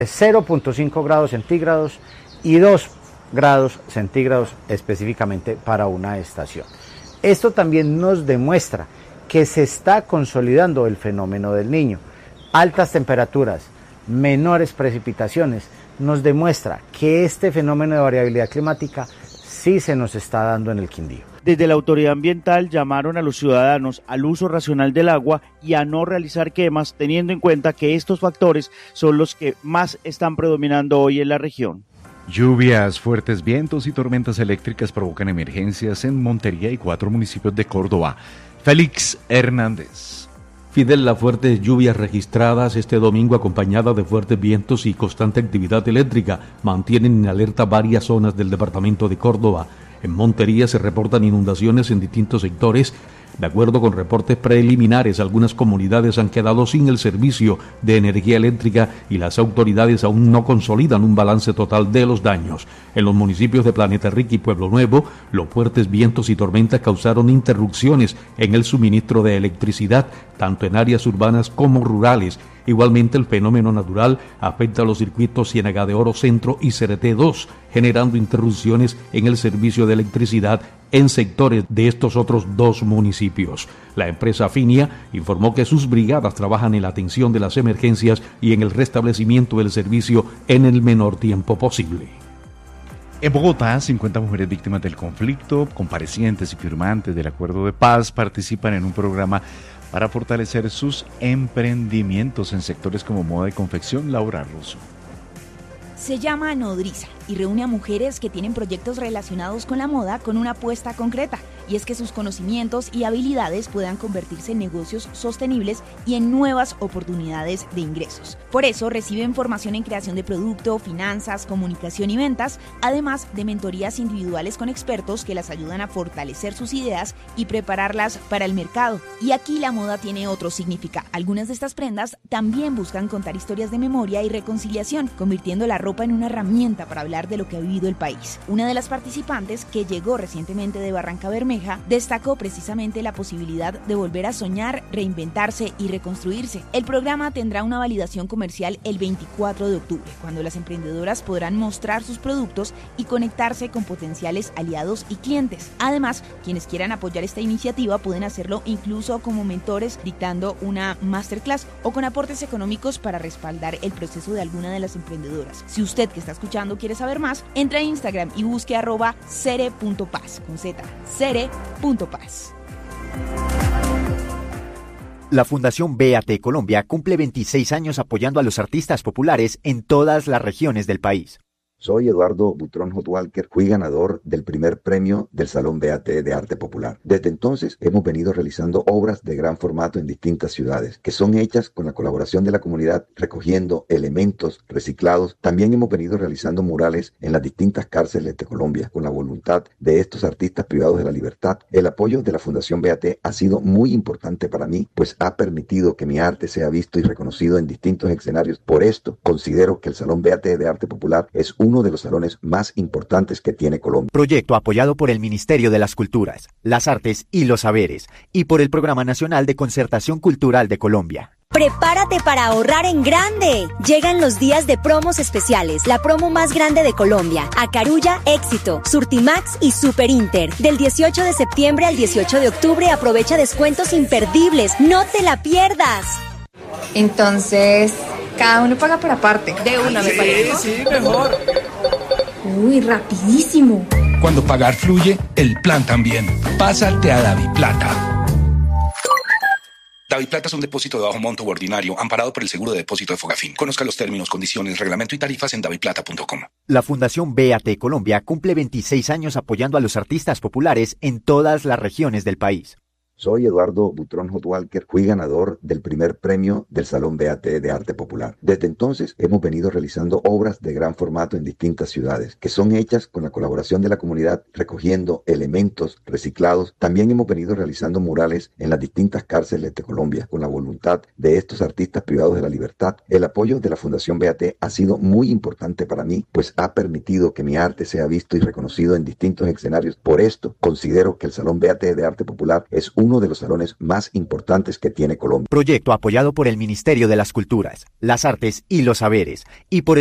0.5 grados centígrados y 2 grados centígrados específicamente para una estación. Esto también nos demuestra que se está consolidando el fenómeno del Niño. Altas temperaturas, menores precipitaciones, nos demuestra que este fenómeno de variabilidad climática sí se nos está dando en el Quindío. Desde la autoridad ambiental llamaron a los ciudadanos al uso racional del agua y a no realizar quemas, teniendo en cuenta que estos factores son los que más están predominando hoy en la región. Lluvias, fuertes vientos y tormentas eléctricas provocan emergencias en Montería y 4 municipios de Córdoba. Félix Hernández. Fidel, las fuertes lluvias registradas este domingo acompañadas de fuertes vientos y constante actividad eléctrica mantienen en alerta varias zonas del departamento de Córdoba. En Montería se reportan inundaciones en distintos sectores. De acuerdo con reportes preliminares, algunas comunidades han quedado sin el servicio de energía eléctrica y las autoridades aún no consolidan un balance total de los daños. En los municipios de Planeta Rica y Pueblo Nuevo, los fuertes vientos y tormentas causaron interrupciones en el suministro de electricidad, tanto en áreas urbanas como rurales. Igualmente, el fenómeno natural afecta a los circuitos Ciénaga de Oro Centro y Cereté 2, generando interrupciones en el servicio de electricidad en sectores de estos otros 2 municipios. La empresa Finia informó que sus brigadas trabajan en la atención de las emergencias y en el restablecimiento del servicio en el menor tiempo posible. En Bogotá, 50 mujeres víctimas del conflicto, comparecientes y firmantes del acuerdo de paz participan en un programa para fortalecer sus emprendimientos en sectores como moda y confección. Laura Russo. Se llama Nodriza y reúne a mujeres que tienen proyectos relacionados con la moda con una apuesta concreta, y es que sus conocimientos y habilidades puedan convertirse en negocios sostenibles y en nuevas oportunidades de ingresos. Por eso reciben formación en creación de producto, finanzas, comunicación y ventas, además de mentorías individuales con expertos que las ayudan a fortalecer sus ideas y prepararlas para el mercado. Y aquí la moda tiene otro significado. Algunas de estas prendas también buscan contar historias de memoria y reconciliación, convirtiendo la ropa en una herramienta para hablar de lo que ha vivido el país. Una de las participantes, que llegó recientemente de Barranca Bermeja, destacó precisamente la posibilidad de volver a soñar, reinventarse y reconstruirse. El programa tendrá una validación comercial el 24 de octubre, cuando las emprendedoras podrán mostrar sus productos y conectarse con potenciales aliados y clientes. Además, quienes quieran apoyar esta iniciativa pueden hacerlo incluso como mentores, dictando una masterclass o con aportes económicos para respaldar el proceso de alguna de las emprendedoras. Si usted que está escuchando quiere saber más, entra a Instagram y busque @cere.paz con Z, cere.paz. La Fundación BAT Colombia cumple 26 años apoyando a los artistas populares en todas las regiones del país. Soy Eduardo Butrón Hotwalker, fui ganador del primer premio del Salón BAT de Arte Popular. Desde entonces hemos venido realizando obras de gran formato en distintas ciudades, que son hechas con la colaboración de la comunidad, recogiendo elementos reciclados. También hemos venido realizando murales en las distintas cárceles de Colombia, con la voluntad de estos artistas privados de la libertad. El apoyo de la Fundación BAT ha sido muy importante para mí, pues ha permitido que mi arte sea visto y reconocido en distintos escenarios. Por esto, considero que el Salón BAT de Arte Popular es uno de los salones más importantes que tiene Colombia. Proyecto apoyado por el Ministerio de las Culturas, las Artes y los Saberes y por el Programa Nacional de Concertación Cultural de Colombia. Prepárate para ahorrar en grande. Llegan los días de promos especiales, la promo más grande de Colombia. Acarulla, Éxito, Surtimax y Super Inter. Del 18 de septiembre al 18 de octubre aprovecha descuentos imperdibles. ¡No te la pierdas! Entonces, cada uno paga por aparte. De una, me parece. Sí, mejor. Uy, rapidísimo. Cuando pagar fluye, el plan también. Pásate a DaviPlata. DaviPlata es un depósito de bajo monto u ordinario, amparado por el seguro de depósito de Fogafín. Conozca los términos, condiciones, reglamento y tarifas en daviplata.com. La Fundación BAT Colombia cumple 26 años apoyando a los artistas populares en todas las regiones del país. Soy Eduardo Butrón Hotwalker, fui ganador del primer premio del Salón BAT de Arte Popular. Desde entonces hemos venido realizando obras de gran formato en distintas ciudades, que son hechas con la colaboración de la comunidad, recogiendo elementos reciclados. También hemos venido realizando murales en las distintas cárceles de Colombia, con la voluntad de estos artistas privados de la libertad. El apoyo de la Fundación BAT ha sido muy importante para mí, pues ha permitido que mi arte sea visto y reconocido en distintos escenarios. Por esto, considero que el Salón BAT de Arte Popular es uno uno de los salones más importantes que tiene Colombia. Proyecto apoyado por el Ministerio de las Culturas, las Artes y los Saberes y por el